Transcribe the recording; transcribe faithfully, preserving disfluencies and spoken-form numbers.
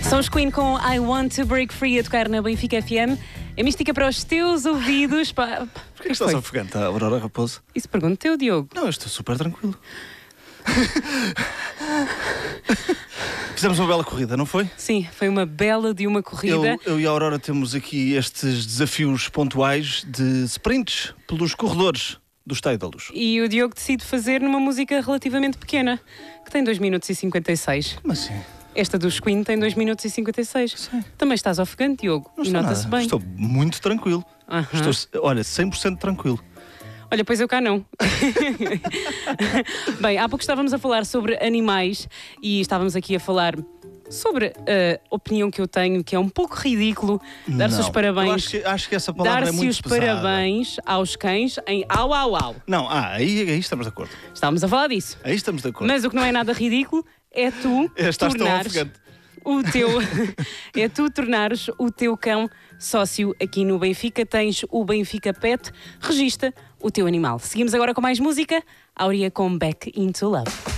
São os Queen com I Want to Break Free a tocar na Benfica F M. É mística para os teus ouvidos. Pa... Porquê que estás ofegante, Aurora Raposo? Isso pergunta o Diogo. Não, eu estou super tranquilo. Fizemos uma bela corrida, não foi? Sim, foi uma bela de uma corrida. Eu, eu e a Aurora temos aqui estes desafios pontuais de sprints pelos corredores do Estádio da Luz. E o Diogo decide fazer numa música relativamente pequena, que tem dois minutos e cinquenta e seis. Como assim? Esta dos Queen tem dois minutos e cinquenta e seis. Sim. Também estás ofegante, Diogo, Não e estou nota-se nada. bem. Estou muito tranquilo. Uhum. Estou, olha, cem por cento tranquilo. Olha, pois eu cá não. Bem, há pouco estávamos a falar sobre animais e estávamos aqui a falar sobre a opinião que eu tenho, que é um pouco ridículo dar-se os parabéns. Eu acho que, acho que essa palavra dar-se é muito os pesada. parabéns aos cães em au au au. Não, ah, aí, aí estamos de acordo. Estávamos a falar disso. Aí estamos de acordo. Mas o que não é nada ridículo é tu Estás tão tornares ofegante. o teu é tu tornares o teu cão sócio aqui no Benfica. Tens o Benfica Pet, regista o teu animal. Seguimos agora com mais música. Áurea com Back into Love.